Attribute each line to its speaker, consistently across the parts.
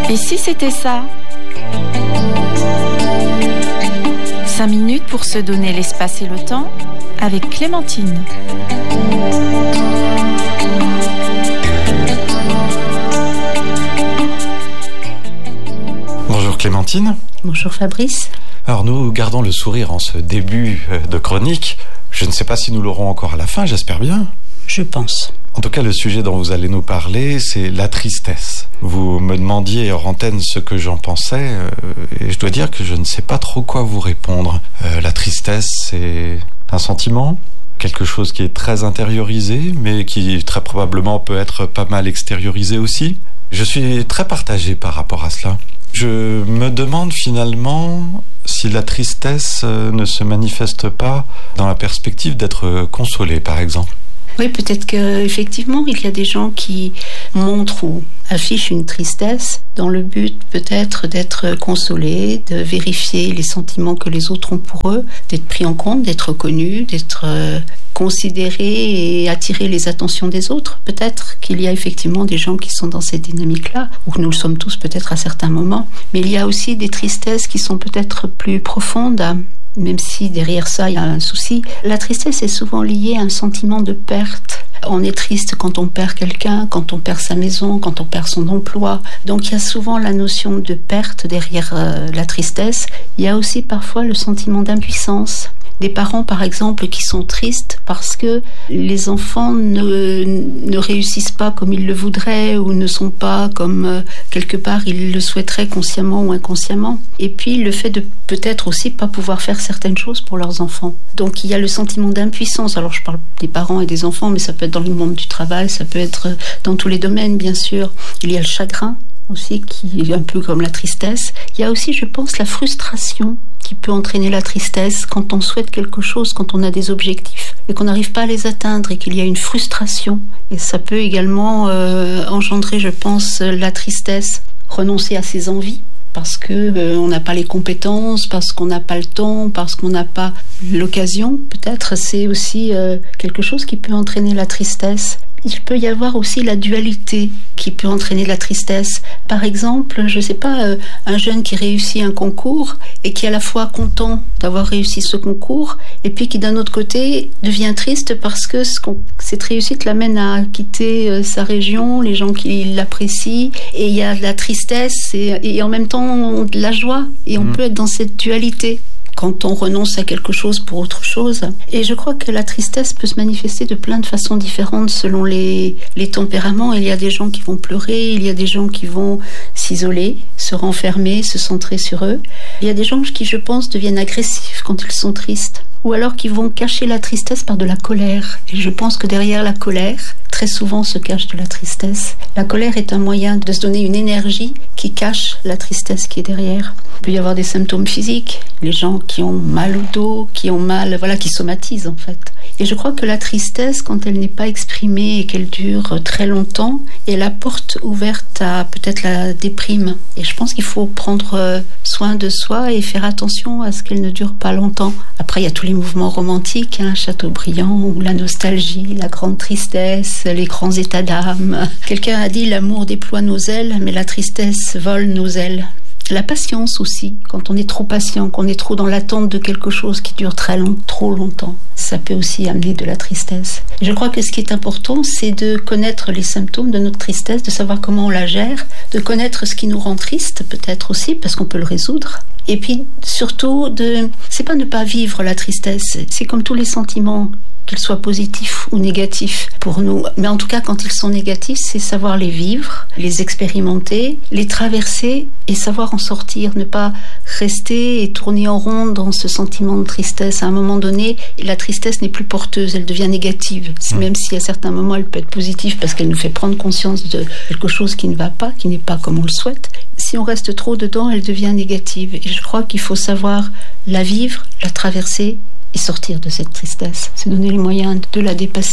Speaker 1: Et si c'était ça ? 5 minutes pour se donner l'espace et le temps avec Clémentine.
Speaker 2: Bonjour Clémentine.
Speaker 3: Bonjour Fabrice.
Speaker 2: Alors nous gardons le sourire en ce début de chronique. Je ne sais pas si nous l'aurons encore à la fin, j'espère bien.
Speaker 3: Je pense.
Speaker 2: En tout cas, le sujet dont vous allez nous parler, c'est la tristesse. Vous me demandiez hors antenne ce que j'en pensais, et je dois dire que je ne sais pas trop quoi vous répondre. La tristesse, c'est un sentiment, quelque chose qui est très intériorisé, mais qui très probablement peut être pas mal extériorisé aussi. Je suis très partagé par rapport à cela. Je me demande finalement si la tristesse ne se manifeste pas dans la perspective d'être consolé, par exemple.
Speaker 3: Oui, peut-être qu'effectivement, il y a des gens qui montrent ou affichent une tristesse dans le but peut-être d'être consolés, de vérifier les sentiments que les autres ont pour eux, d'être pris en compte, d'être reconnus, d'être considérés et attirer les attentions des autres. Peut-être qu'il y a effectivement des gens qui sont dans cette dynamique-là, ou que nous le sommes tous peut-être à certains moments. Mais il y a aussi des tristesses qui sont peut-être plus profondes, même si derrière ça il y a un souci. La tristesse est souvent liée à un sentiment de perte. On est triste quand on perd quelqu'un, quand on perd sa maison, quand on perd son emploi. Donc il y a souvent la notion de perte derrière la tristesse. Il y a aussi parfois le sentiment d'impuissance. Des parents, par exemple, qui sont tristes parce que les enfants ne réussissent pas comme ils le voudraient ou ne sont pas comme quelque part ils le souhaiteraient consciemment ou inconsciemment. Et puis le fait de peut-être aussi pas pouvoir faire certaines choses pour leurs enfants. Donc il y a le sentiment d'impuissance. Alors je parle des parents et des enfants, mais ça peut être dans le monde du travail, ça peut être dans tous les domaines, bien sûr. Il y a le chagrin aussi, qui est un peu comme la tristesse. Il y a aussi, je pense, la frustration qui peut entraîner la tristesse quand on souhaite quelque chose, quand on a des objectifs et qu'on n'arrive pas à les atteindre et qu'il y a une frustration. Et ça peut également engendrer, je pense, la tristesse, renoncer à ses envies parce qu'on n'a pas les compétences, parce qu'on n'a pas le temps, parce qu'on n'a pas l'occasion. Peut-être c'est aussi quelque chose qui peut entraîner la tristesse. Il peut y avoir aussi la dualité qui peut entraîner la tristesse. Par exemple, je ne sais pas, un jeune qui réussit un concours et qui est à la fois content d'avoir réussi ce concours et puis qui d'un autre côté devient triste parce que cette réussite l'amène à quitter sa région, les gens qui l'apprécient, et il y a de la tristesse et en même temps de la joie, et on peut être dans cette dualité quand on renonce à quelque chose pour autre chose. Et je crois que la tristesse peut se manifester de plein de façons différentes selon les tempéraments. Il y a des gens qui vont pleurer, il y a des gens qui vont s'isoler, se renfermer, se centrer sur eux. Il y a des gens qui, je pense, deviennent agressifs quand ils sont tristes, ou alors qui vont cacher la tristesse par de la colère. Et je pense que derrière la colère, très souvent se cache de la tristesse. La colère est un moyen de se donner une énergie qui cache la tristesse qui est derrière. Il peut y avoir des symptômes physiques, les gens qui ont mal au dos, qui ont mal, qui somatisent en fait. Et je crois que la tristesse, quand elle n'est pas exprimée et qu'elle dure très longtemps, est la porte ouverte à peut-être la déprime. Et je pense qu'il faut prendre soin de soi et faire attention à ce qu'elle ne dure pas longtemps. Après, il y a tous les mouvements romantiques, Chateaubriand, ou la nostalgie, la grande tristesse, les grands états d'âme. Quelqu'un a dit « l'amour déploie nos ailes, mais la tristesse vole nos ailes ». La patience aussi, quand on est trop patient, qu'on est trop dans l'attente de quelque chose qui dure trop longtemps, ça peut aussi amener de la tristesse. Et je crois que ce qui est important, c'est de connaître les symptômes de notre tristesse, de savoir comment on la gère, de connaître ce qui nous rend triste peut-être aussi, parce qu'on peut le résoudre. Et puis surtout, c'est pas ne pas vivre la tristesse, c'est comme tous les sentiments, qu'ils soient positifs ou négatifs pour nous. Mais en tout cas, quand ils sont négatifs, c'est savoir les vivre, les expérimenter, les traverser et savoir en sortir. Ne pas rester et tourner en rond dans ce sentiment de tristesse. À un moment donné, la tristesse n'est plus porteuse, elle devient négative. Même si à certains moments, elle peut être positive parce qu'elle nous fait prendre conscience de quelque chose qui ne va pas, qui n'est pas comme on le souhaite. Si on reste trop dedans, elle devient négative. Et je crois qu'il faut savoir la vivre, la traverser et sortir de cette tristesse, se donner les moyens de la dépasser.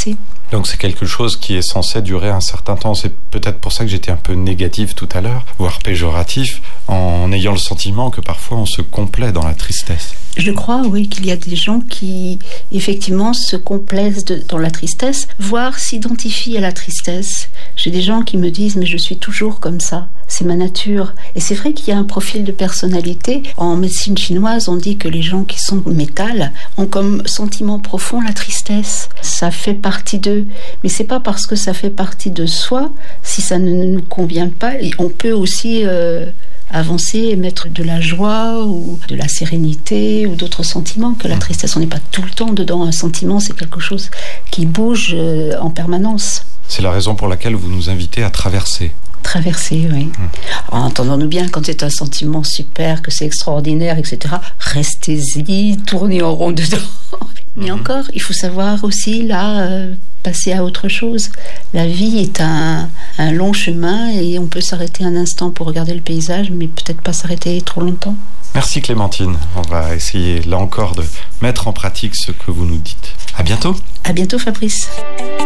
Speaker 2: Donc c'est quelque chose qui est censé durer un certain temps. C'est peut-être pour ça que j'étais un peu négatif tout à l'heure, voire péjoratif, en ayant le sentiment que parfois on se complaît dans la tristesse.
Speaker 3: Je crois, oui, qu'il y a des gens qui, effectivement, se complaisent dans la tristesse, voire s'identifient à la tristesse. J'ai des gens qui me disent « mais je suis toujours comme ça, c'est ma nature ». Et c'est vrai qu'il y a un profil de personnalité. En médecine chinoise, on dit que les gens qui sont métal ont comme sentiment profond la tristesse. Ça fait partie d'eux. Mais c'est pas parce que ça fait partie de soi, si ça ne nous convient pas, on peut aussi... avancer et mettre de la joie ou de la sérénité ou d'autres sentiments que la tristesse. On n'est pas tout le temps dedans. Un sentiment, c'est quelque chose qui bouge en permanence.
Speaker 2: C'est la raison pour laquelle vous nous invitez à traverser.
Speaker 3: Traverser, oui. Entendons-nous bien, quand c'est un sentiment super, que c'est extraordinaire, etc., restez-y, tournez en rond dedans. Mais encore, il faut savoir aussi, là, passer à autre chose. La vie est un long chemin et on peut s'arrêter un instant pour regarder le paysage, mais peut-être pas s'arrêter trop longtemps.
Speaker 2: Merci Clémentine. On va essayer, là encore, de mettre en pratique ce que vous nous dites. À bientôt.
Speaker 3: À bientôt, Fabrice.